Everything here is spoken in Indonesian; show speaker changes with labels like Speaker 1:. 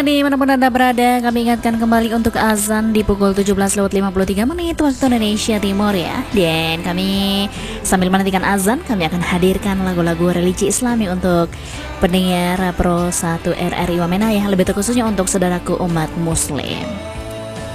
Speaker 1: Dimanapun Anda berada, kami ingatkan kembali untuk azan di pukul 17:53 waktu Indonesia Timur ya. Dan kami sambil menantikan azan, kami akan hadirkan lagu-lagu religi Islami untuk pendengar Pro 1 RRI Wamena ya, lebih terkhususnya untuk saudaraku umat muslim.